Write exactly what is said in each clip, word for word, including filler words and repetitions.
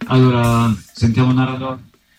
Allora, sentiamo un narratore.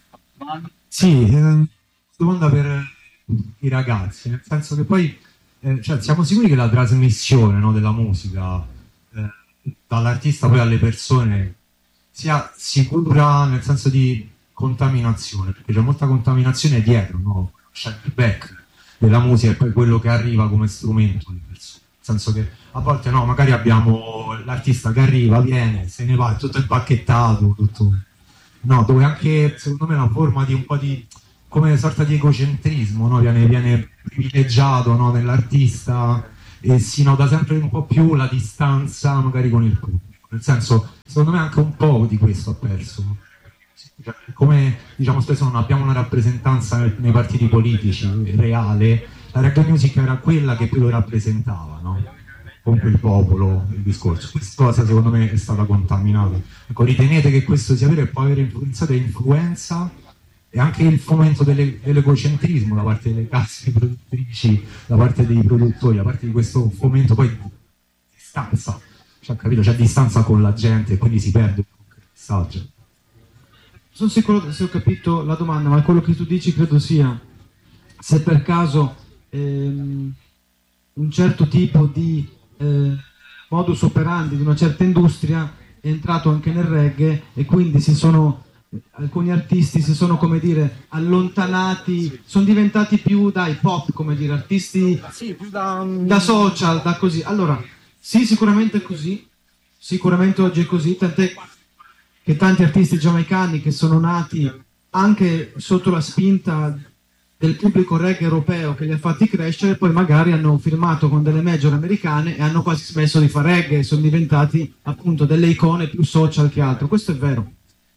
Sì, eh, domanda per i ragazzi, nel senso che poi eh, cioè, siamo sicuri che la trasmissione, no, della musica eh, dall'artista poi alle persone sia sicura nel senso di contaminazione, perché c'è molta contaminazione dietro, no? C'è il feedback della musica e poi quello che arriva come strumento alle persone. Nel senso che a volte no, magari abbiamo l'artista che arriva, viene, se ne va, è tutto impacchettato, tutto... No, dove anche secondo me è una forma di un po' di come una sorta di egocentrismo, no? Viene, viene privilegiato, no, nell'artista e si nota sempre un po' più la distanza magari con il pubblico. Nel senso, secondo me anche un po' di questo ha perso. Cioè, come diciamo spesso non abbiamo una rappresentanza nei, nei partiti politici reale, la reggae music era quella che più lo rappresentava, no? Contro il popolo, il discorso. Questa cosa secondo me è stata contaminata. Ecco, ritenete che questo sia vero e può aver influenzato e influenza e anche il fomento delle, dell'egocentrismo da parte delle case produttrici, da parte dei produttori, da parte di questo fomento poi di distanza, cioè, capito? C'è distanza con la gente e quindi si perde il messaggio. Sono sicuro se ho capito la domanda, ma quello che tu dici credo sia se per caso ehm, un certo tipo di eh, modus operandi di una certa industria è entrato anche nel reggae e quindi si sono alcuni artisti si sono, come dire, allontanati, sono diventati più da hip hop, come dire, artisti Sì, più da, da social, da così. Allora, sì, sicuramente è così, sicuramente oggi è così, tant'è che tanti artisti giamaicani che sono nati anche sotto la spinta del pubblico reggae europeo che li ha fatti crescere, poi magari hanno firmato con delle major americane e hanno quasi smesso di fare reggae, sono diventati appunto delle icone più social che altro, questo è vero.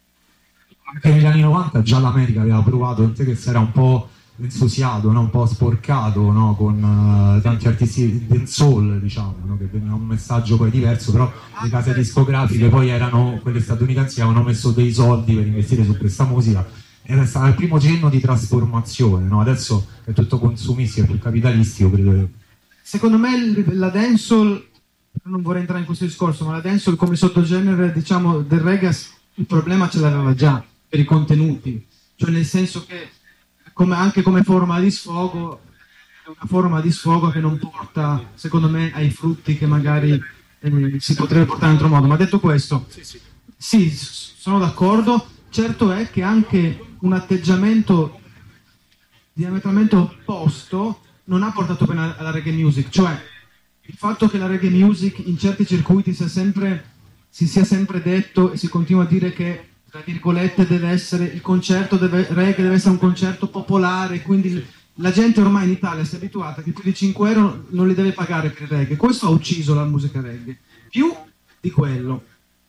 Anche negli anni novanta già l'America aveva provato, tant'è che si era un po' entusiasmato, no? Un po' sporcato, no? Con uh, tanti artisti del soul, diciamo, no? Che veniva un messaggio poi diverso, però le case discografiche poi erano, quelle statunitensi, avevano messo dei soldi per investire su questa musica, era stato il primo cenno di trasformazione, no? Adesso è tutto consumistico, è più capitalistico, credo. Secondo me la dancehall, non vorrei entrare in questo discorso, ma la dancehall come sottogenere, diciamo, del reggae, il problema ce l'aveva già per i contenuti, cioè nel senso che come, anche come forma di sfogo è una forma di sfogo che non porta secondo me ai frutti che magari eh, si potrebbe portare in altro modo, ma detto questo sì, sì. sì, sono d'accordo, certo è che anche un atteggiamento diametralmente opposto non ha portato bene alla reggae music, cioè il fatto che la reggae music in certi circuiti sia sempre, si sia sempre detto e si continua a dire che tra virgolette deve essere il concerto deve, reggae deve essere un concerto popolare, quindi la gente ormai in Italia si è abituata che più di cinque euro non li deve pagare per il reggae, questo ha ucciso la musica reggae, più di quello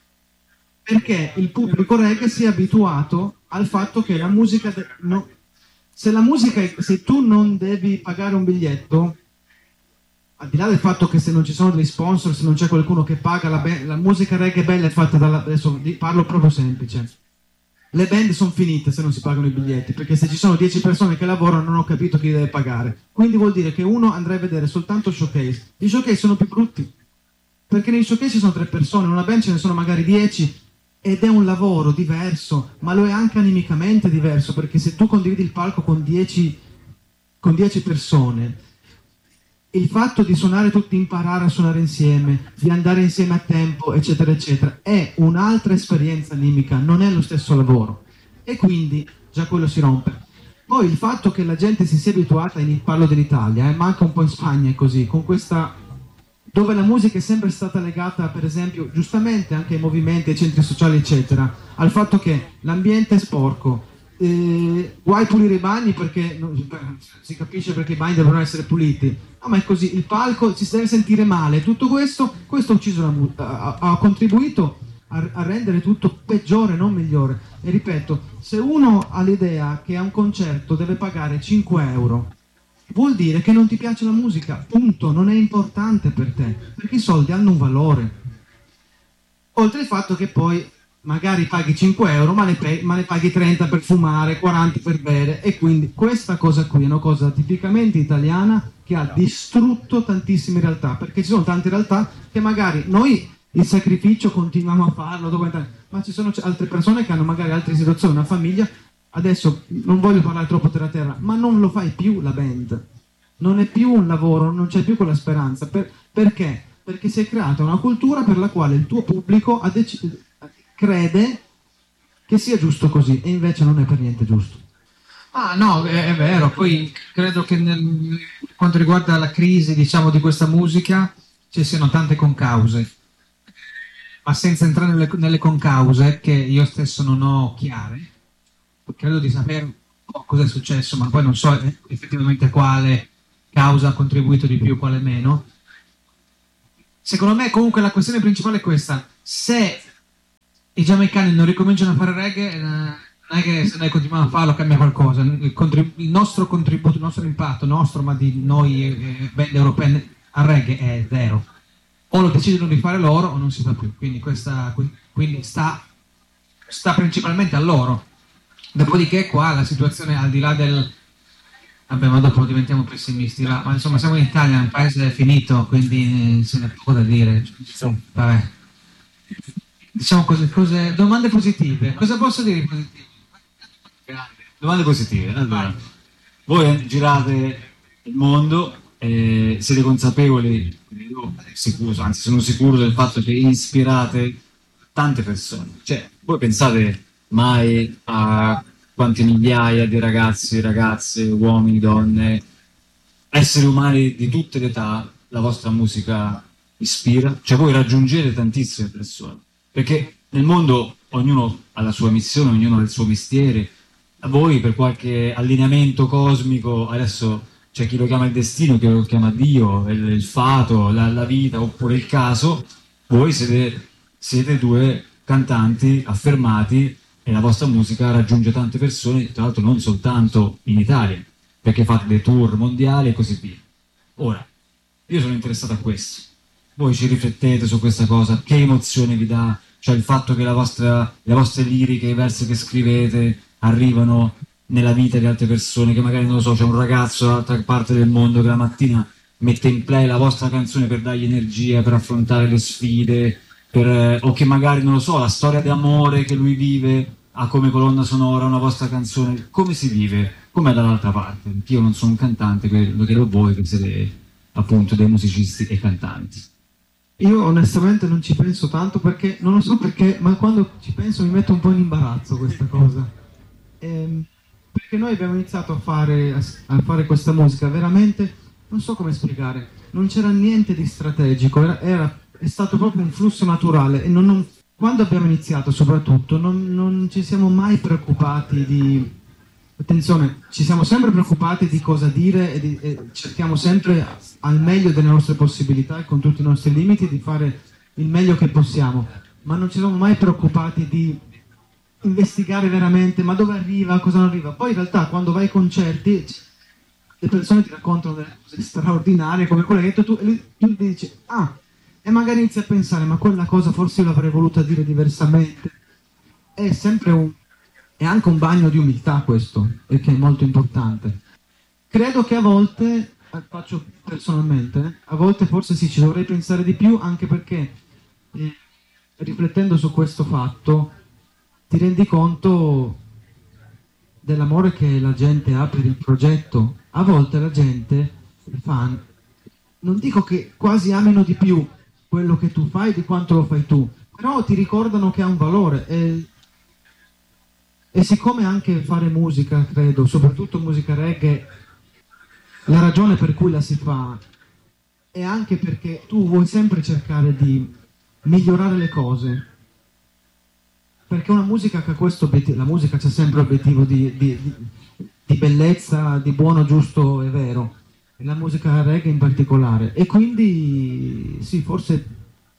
perché il pubblico reggae si è abituato al fatto che la musica de- no, se la musica è, se tu non devi pagare un biglietto, al di là del fatto che se non ci sono degli sponsor, se non c'è qualcuno che paga, la, be- la musica reggae bella è fatta dalla... adesso parlo proprio semplice. Le band sono finite se non si pagano i biglietti, perché se ci sono dieci persone che lavorano non ho capito chi deve pagare. Quindi vuol dire che uno andrà a vedere soltanto showcase. I showcase sono più brutti, perché nei showcase ci sono tre persone, in una band ce ne sono magari dieci, ed è un lavoro diverso, ma lo è anche animicamente diverso, perché se tu condividi il palco con dieci, con dieci persone... il fatto di suonare tutti, imparare a suonare insieme, di andare insieme a tempo, eccetera, eccetera, è un'altra esperienza animica, non è lo stesso lavoro. E quindi già quello si rompe. Poi il fatto che la gente si sia abituata, in, parlo dell'Italia, eh, ma anche un po' in Spagna è così, con questa... dove la musica è sempre stata legata, per esempio, giustamente anche ai movimenti, ai centri sociali, eccetera, al fatto che l'ambiente è sporco, Eh, guai pulire i bagni perché non, si capisce perché i bagni devono essere puliti, no, ma è così, il palco ci si deve sentire male, tutto questo questo ha ucciso la musica, ha, ha contribuito a, a rendere tutto peggiore, non migliore. E ripeto, se uno ha l'idea che a un concerto deve pagare cinque euro, vuol dire che non ti piace la musica, punto, non è importante per te, perché i soldi hanno un valore, oltre il fatto che poi magari paghi cinque euro, ma ne, pe- ma ne paghi trenta per fumare, quaranta per bere, e quindi questa cosa qui è una cosa tipicamente italiana che ha distrutto tantissime realtà, perché ci sono tante realtà che magari noi il sacrificio continuiamo a farlo, dove ma ci sono altre persone che hanno magari altre situazioni, una famiglia. Adesso non voglio parlare troppo terra terra, ma non lo fai più la band, non è più un lavoro, non c'è più quella speranza. Per, perché? Perché si è creata una cultura per la quale il tuo pubblico ha dec- crede che sia giusto così, e invece non è per niente giusto. Ah no, è, è vero, poi credo che nel, per quanto riguarda la crisi, diciamo, di questa musica ci siano tante concause, ma senza entrare nelle, nelle concause, che io stesso non ho chiare, credo di sapere oh, cosa è successo, ma poi non so effettivamente quale causa ha contribuito di più, quale meno. Secondo me comunque la questione principale è questa: se i giamaicani non ricominciano a fare reggae, eh, non è che se noi continuiamo a farlo cambia qualcosa. Il, contrib- il nostro contributo, il nostro impatto, nostro, ma di noi eh, band europee al reggae è zero. O lo decidono di fare loro o non si fa più. Quindi, questa, quindi sta, sta principalmente a loro. Dopodiché qua la situazione, al di là del... Vabbè, ma dopo diventiamo pessimisti, ma, ma insomma siamo in Italia, un paese finito, quindi se ne è poco da dire. Vabbè. Diciamo cose, cose, domande positive. Cosa posso dire di positivo? Domande positive. Allora, voi girate il mondo, eh, siete consapevoli, io sicuro, anzi sono sicuro del fatto che ispirate tante persone. Cioè, voi pensate mai a quante migliaia di ragazzi, ragazze, uomini, donne, esseri umani di tutte le età la vostra musica ispira? Cioè voi raggiungete tantissime persone, perché nel mondo ognuno ha la sua missione, ognuno ha il suo mestiere. A voi per qualche allineamento cosmico, adesso c'è chi lo chiama il destino, chi lo chiama Dio, il, il fato, la, la vita oppure il caso, voi siete, siete due cantanti affermati e la vostra musica raggiunge tante persone, tra l'altro non soltanto in Italia, perché fate dei tour mondiali e così via. Ora, io sono interessato a questo. Voi ci riflettete su questa cosa? Che emozione vi dà? Cioè il fatto che la vostra, le vostre liriche, i versi che scrivete arrivano nella vita di altre persone, che magari, non lo so, c'è un ragazzo dall'altra parte del mondo che la mattina mette in play la vostra canzone per dargli energia, per affrontare le sfide, per, o che magari, non lo so, la storia d'amore che lui vive ha come colonna sonora una vostra canzone. Come si vive? Com'è dall'altra parte? Perché io non sono un cantante, lo chiedo a voi che siete appunto dei musicisti e cantanti. Io onestamente non ci penso tanto, perché non lo so perché, ma quando ci penso mi metto un po' in imbarazzo questa cosa. Ehm, perché noi abbiamo iniziato a fare, a, a fare questa musica veramente, non so come spiegare, non c'era niente di strategico, era, era, è stato proprio un flusso naturale. E non, non, quando abbiamo iniziato soprattutto non, non ci siamo mai preoccupati di... Attenzione, ci siamo sempre preoccupati di cosa dire e, di, e cerchiamo sempre al meglio delle nostre possibilità e con tutti i nostri limiti di fare il meglio che possiamo, ma non ci siamo mai preoccupati di investigare veramente ma dove arriva, cosa non arriva. Poi in realtà quando vai ai concerti le persone ti raccontano delle cose straordinarie come quelle che hai detto tu, e tu ti dici ah, e magari inizi a pensare ma quella cosa forse io l'avrei voluta dire diversamente. È sempre un È anche un bagno di umiltà questo, e che è molto importante. Credo che a volte, faccio personalmente, a volte forse sì, ci dovrei pensare di più, anche perché eh, riflettendo su questo fatto ti rendi conto dell'amore che la gente ha per il progetto. A volte la gente, i fan, non dico che quasi amino di più quello che tu fai di quanto lo fai tu, però ti ricordano che ha un valore. E, E siccome anche fare musica, credo, soprattutto musica reggae, la ragione per cui la si fa è anche perché tu vuoi sempre cercare di migliorare le cose. Perché una musica che ha questo obiettivo, la musica c'ha sempre l'obiettivo di, di, di, di bellezza, di buono, giusto e vero, e la musica reggae in particolare. E quindi sì, forse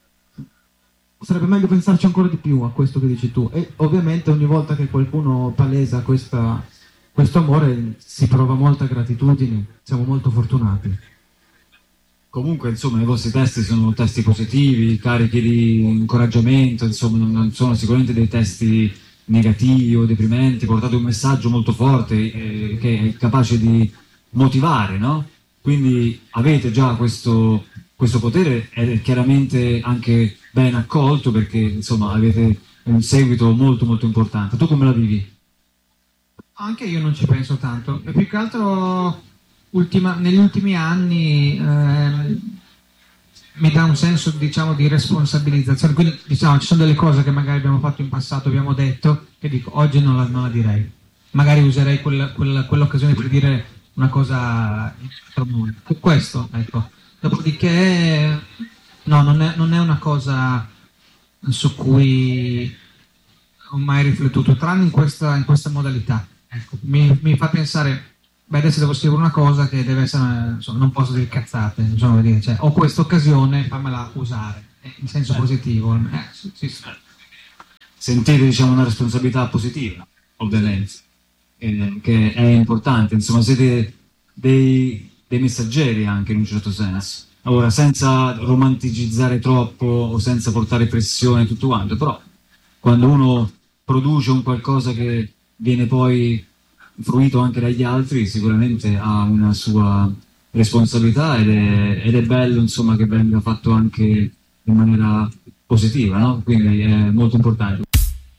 sarebbe meglio pensarci ancora di più a questo che dici tu, e ovviamente ogni volta che qualcuno palesa questa, questo amore si prova molta gratitudine, siamo molto fortunati. Comunque, insomma, i vostri testi sono testi positivi, carichi di incoraggiamento, insomma, non sono sicuramente dei testi negativi o deprimenti, portate un messaggio molto forte eh, che è capace di motivare, no? Quindi avete già questo, questo potere, è chiaramente anche ben accolto, perché insomma avete un seguito molto molto importante. Tu come la vivi? Anche io non ci penso tanto, e più che altro ultima, negli ultimi anni eh, mi dà un senso, diciamo, di responsabilizzazione, quindi diciamo ci sono delle cose che magari abbiamo fatto in passato, abbiamo detto, che dico oggi non la, non la direi, magari userei quella, quella, quell'occasione per dire una cosa in altro modo. Questo, ecco. Dopodiché no, non è, non è una cosa su cui ho mai riflettuto, tranne in questa, in questa modalità. Ecco, mi, mi fa pensare, beh, adesso devo scrivere una cosa che deve essere, insomma, non posso dire cazzate, insomma, dire, cioè, ho questa occasione, fammela usare, eh, in senso positivo. Eh, sì, sì, sì. Sentite, diciamo, una responsabilità positiva, ovviamente, eh, che è importante, insomma, siete dei, dei messaggeri anche in un certo senso. Ora, senza romanticizzare troppo o senza portare pressione e tutto quanto, però quando uno produce un qualcosa che viene poi fruito anche dagli altri, sicuramente ha una sua responsabilità ed è, ed è bello, insomma, che venga fatto anche in maniera positiva, no? Quindi è molto importante.